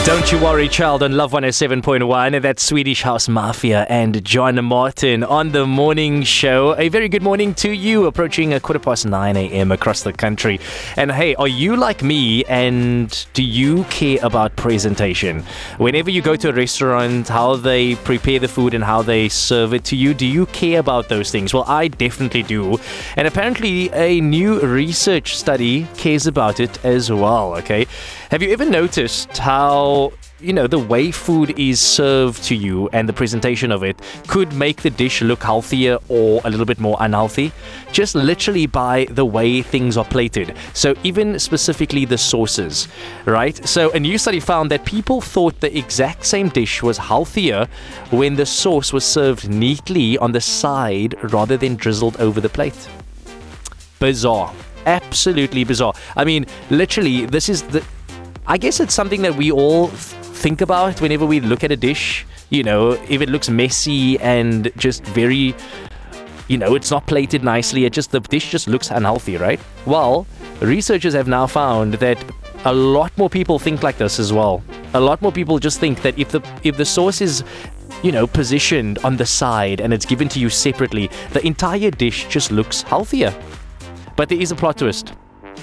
Don't You Worry Child on Love 107.1, and that's Swedish House Mafia and John Martin on the morning show. A very good morning to you, approaching 9:15 a.m. across the country. And hey, are you like me, and do you care about presentation? Whenever you go to a restaurant, how they prepare the food and how they serve it to you, do you care about those things? Well, I definitely do. And apparently a new research study cares about it as well, okay? Have you ever noticed how, the way food is served to you and the presentation of it could make the dish look healthier or a little bit more unhealthy? Just literally by the way things are plated. So even specifically the sauces, right? So a new study found that people thought the exact same dish was healthier when the sauce was served neatly on the side rather than drizzled over the plate. Bizarre. Absolutely bizarre. I mean, literally, I guess it's something that we all think about whenever we look at a dish. If it looks messy and just very, it's not plated nicely, the dish just looks unhealthy, right? Well, researchers have now found that a lot more people think like this as well. A lot more people just think that if the sauce is positioned on the side and it's given to you separately, the entire dish just looks healthier. But there is a plot twist.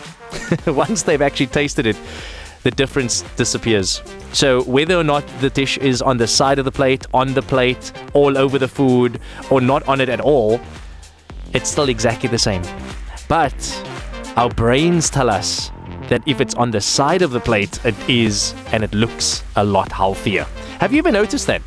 Once they've actually tasted it, the difference disappears. So whether or not the dish is on the side of the plate, on the plate, all over the food, or not on it at all, it's still exactly the same. But our brains tell us that if it's on the side of the plate, it is, and it looks a lot healthier. Have you ever noticed that?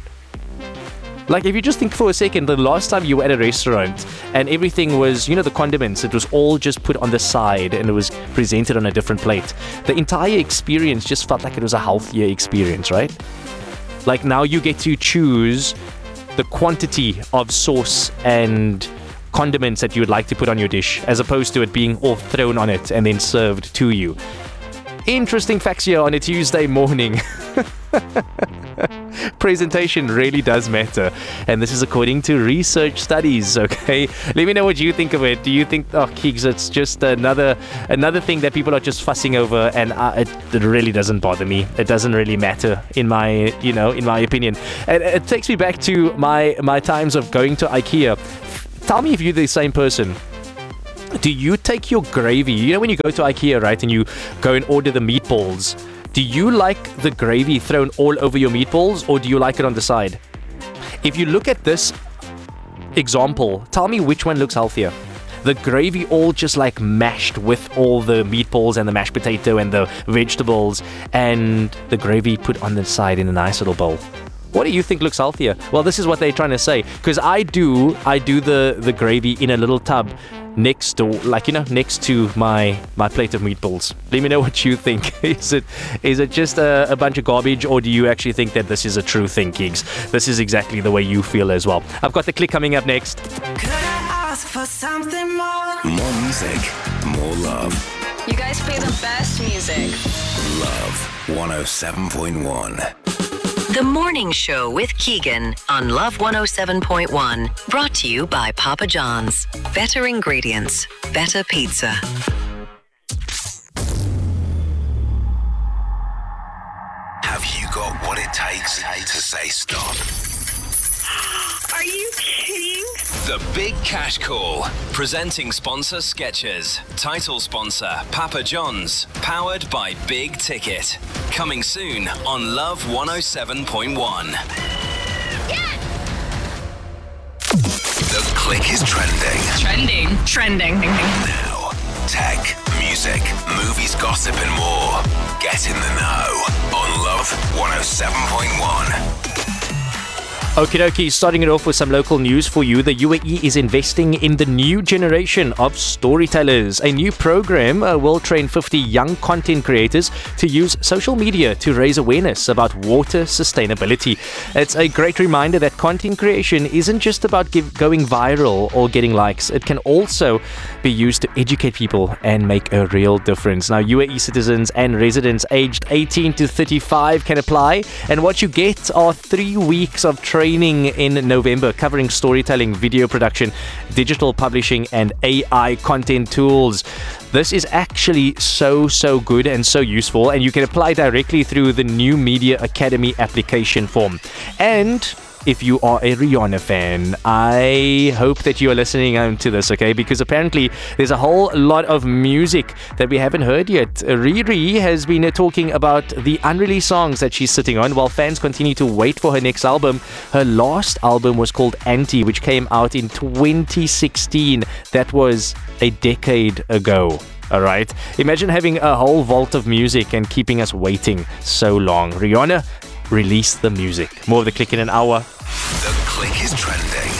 Like, if you just think for a second, the last time you were at a restaurant and everything was, the condiments, it was all just put on the side and it was presented on a different plate. The entire experience just felt like it was a healthier experience, right? Like, now you get to choose the quantity of sauce and condiments that you would like to put on your dish, as opposed to it being all thrown on it and then served to you. Interesting facts here on a Tuesday morning. Presentation really does matter, and this is according to research studies, okay? Let me know what you think of it. Do you think, Keeks, it's just another thing that people are just fussing over, and it really doesn't bother me. It doesn't really matter in my opinion. And it takes me back to my times of going to IKEA. Tell me if you're the same person. Do you take your gravy, when you go to IKEA, right, and you go and order the meatballs, do you like the gravy thrown all over your meatballs, or do you like it on the side? If you look at this example, tell me which one looks healthier. The gravy all just like mashed with all the meatballs and the mashed potato and the vegetables, and the gravy put on the side in a nice little bowl. What do you think looks healthier? Well, this is what they're trying to say, because I do the gravy in a little tub next to my plate of meatballs. Let me know what you think. Is it just a bunch of garbage, or do you actually think that this is a true thing, Gigs? This is exactly the way you feel as well. I've got the click coming up next. Could I ask for something more? More music, more love. You guys play the best music. Love 107.1. The Morning Show with Keegan on Love 107.1. Brought to you by Papa John's. Better ingredients, better pizza. Have you got what it takes to say stop? Are you kidding? The Big Cash Call. Presenting sponsor Skechers. Title sponsor Papa John's. Powered by Big Ticket. Coming soon on Love 107.1. Yes! The click is trending. Trending. Now, tech, music, movies, gossip, and more. Get in the know on Love 107.1. Okie dokie, starting it off with some local news for you. The UAE is investing in the new generation of storytellers. A new program will train 50 young content creators to use social media to raise awareness about water sustainability. It's a great reminder that content creation isn't just about going viral or getting likes. It can also be used to educate people and make a real difference. Now, UAE citizens and residents aged 18 to 35 can apply, and what you get are 3 weeks of training training in November covering storytelling, video production, digital publishing, and AI content tools. This is actually so good and so useful, and you can apply directly through the New Media Academy application form. And if you are a Rihanna fan, I hope that you are listening to this, okay? Because apparently there's a whole lot of music that we haven't heard yet. Riri has been talking about the unreleased songs that she's sitting on while fans continue to wait for her next album. Her last album was called Anti, which came out in 2016. That was a decade ago. Alright? Imagine having a whole vault of music and keeping us waiting so long. Rihanna, release the music. More of the Click in an hour. The Click is trending.